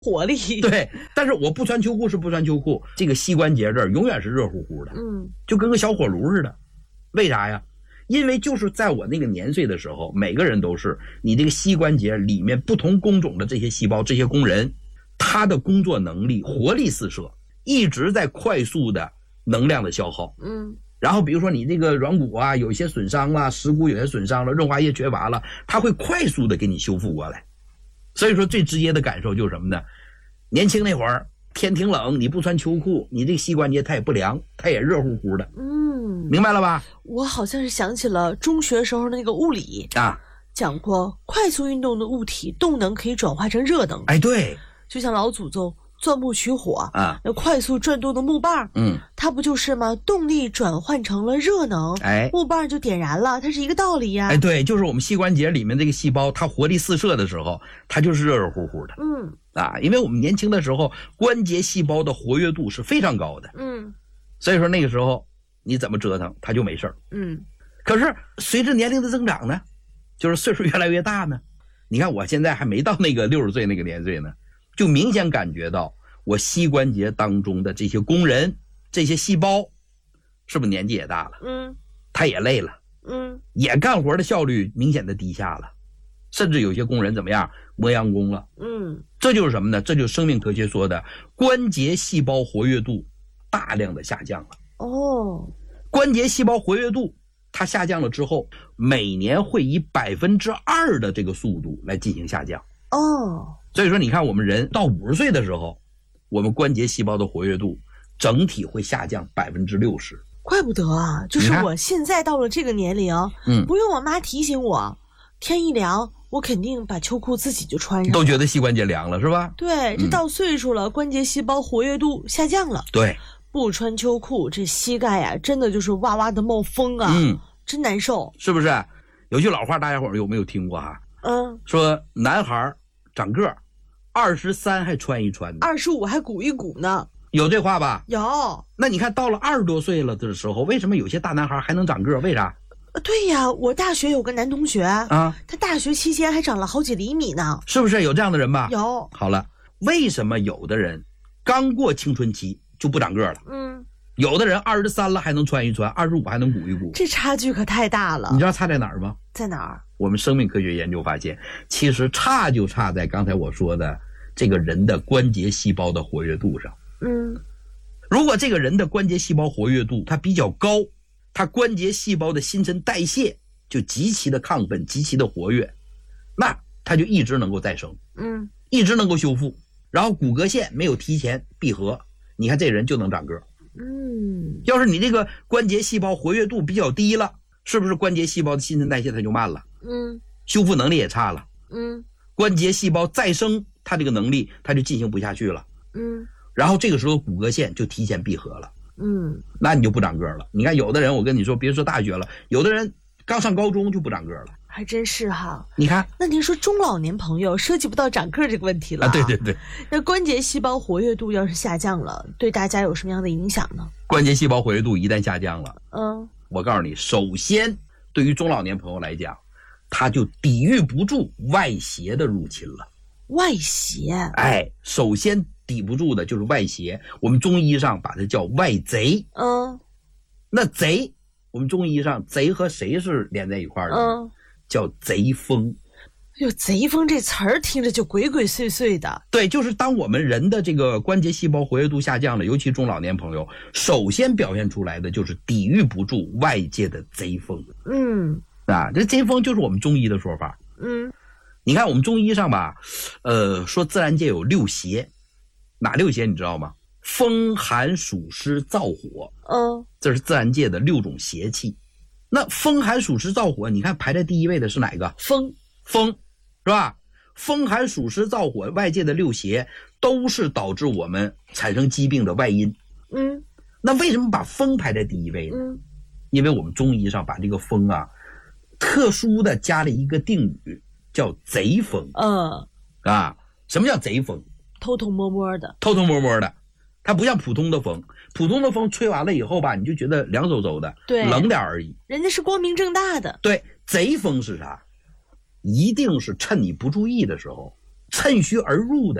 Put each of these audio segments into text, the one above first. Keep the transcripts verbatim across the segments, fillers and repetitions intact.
活力。 对，但是我不穿秋裤是不穿秋裤，这个膝关节这儿永远是热乎乎的， 嗯， 就跟个小火炉似的。为啥呀？因为就是在我那个年岁的时候，每个人都是你这个膝关节里面不同工种的这些细胞，这些工人，他的工作能力活力四射，一直在快速的能量的消耗。 嗯， 然后比如说你这个软骨啊有一些损伤了，蚀骨有些损伤了，润滑液缺乏了，它会快速的给你修复过来。所以说最直接的感受就是什么呢？年轻那会儿天挺冷，你不穿秋裤，你这个膝关节它也不凉，它也热乎乎的。 嗯， 明白了吧？ 我好像是想起了中学时候那个物理啊， 讲过快速运动的物体动能可以转化成热能。 哎，对， 就像老祖宗钻木取火啊， 那快速转动的木棒， 嗯， 它不就是吗？动力转换成了热能， 哎， 木棒就点燃了，它是一个道理呀。 哎，对，就是我们膝关节里面这个细胞，它活力四射的时候，它就是热热乎乎的。 嗯， 啊，因为我们年轻的时候，关节细胞的活跃度是非常高的。 嗯， 所以说那个时候你怎么折腾，它就没事儿。 嗯， 可是随着年龄的增长呢，就是岁数越来越大呢，你看我现在还没到那个六十岁那个年岁呢，就明显感觉到我膝关节当中的这些工人，这些细胞，是不是年纪也大了？ 嗯， 他也累了， 嗯， 也干活的效率明显的低下了，甚至有些工人怎么样，磨洋工了。 嗯， 这就是什么呢？这就是生命科学说的关节细胞活跃度大量的下降了。 哦， 关节细胞活跃度它下降了之后，每年会以百分之二的这个速度来进行下降。 哦， 所以说你看我们人到五十岁的时候，我们关节细胞的活跃度整体会下降百分之六十。 怪不得啊，就是我现在到了这个年龄，嗯，不用我妈提醒我，天一凉，我肯定把秋裤自己就穿上了， 都觉得膝关节凉了是吧？ 对，这到岁数了，嗯，关节细胞活跃度下降了。 对， 不穿秋裤，这膝盖呀，真的就是哇哇的冒风啊，嗯，真难受， 是不是？有句老话，大家伙有没有听过哈？ 嗯， 说男孩长个儿，二十三还穿一穿呢， 二十五还鼓一鼓呢。 有这话吧？ 有。 那你看到了二十多岁了的时候，为什么有些大男孩还能长个儿？为啥？ 对呀，我大学有个男同学啊，他大学期间还长了好几厘米呢。 是不是有这样的人吧？ 有。 好了，为什么有的人刚过青春期就不长个儿了？ 嗯， 有的人二十三了还能穿一穿，二十五还能鼓一鼓， 这差距可太大了。 你知道差在哪儿吗？ 在哪儿？ 我们生命科学研究发现，其实差就差在刚才我说的这个人的关节细胞的活跃度上。 嗯， 如果这个人的关节细胞活跃度它比较高，他关节细胞的新陈代谢就极其的亢奋，极其的活跃，那他就一直能够再生， 嗯， 一直能够修复，然后骨骼线没有提前闭合，你看这人就能长个儿。 嗯， 要是你这个关节细胞活跃度比较低了，是不是关节细胞的新陈代谢它就慢了？ 嗯， 修复能力也差了。 嗯， 关节细胞再生它这个能力它就进行不下去了。 嗯， 然后这个时候骨骼线就提前闭合了。 嗯， 那你就不长个儿了。你看有的人，我跟你说，别说大学了，有的人刚上高中就不长个儿了， 还真是哈。 你看， 那您说中老年朋友涉及不到长个儿这个问题了啊？对对对。 那关节细胞活跃度要是下降了，对大家有什么样的影响呢？ 关节细胞活跃度一旦下降了， 嗯， 我告诉你，首先对于中老年朋友来讲，他就抵御不住外邪的入侵了。 外邪？ 哎，首先抵不住的就是外邪，我们中医上把它叫外贼。 嗯， 那贼，我们中医上贼和谁是连在一块儿的？ 嗯， 叫贼风。 哟，贼风这词儿听着就鬼鬼祟祟的。 对，就是当我们人的这个关节细胞活跃度下降了，尤其中老年朋友，首先表现出来的就是抵御不住外界的贼风。 嗯， 啊，这贼风就是我们中医的说法。 嗯， 你看我们中医上吧，呃，说自然界有六邪，哪六邪你知道吗？风寒暑湿燥火。 嗯， 这是自然界的六种邪气。那风寒暑湿燥火，你看排在第一位的是哪个？ 风。 风，是吧？风寒暑湿燥火，外界的六邪都是导致我们产生疾病的外因。 嗯， 那为什么把风排在第一位呢？ 嗯， 因为我们中医上把这个风啊，特殊的加了一个定语，叫贼风。 嗯， 啊，什么叫贼风？ 偷偷摸摸的， 偷偷摸摸的，它不像普通的风，普通的风吹完了以后吧，你就觉得凉飕飕的， 对， 冷点而已。 人家是光明正大的。 对，贼风是啥？一定是趁你不注意的时候，趁虚而入的，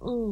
嗯。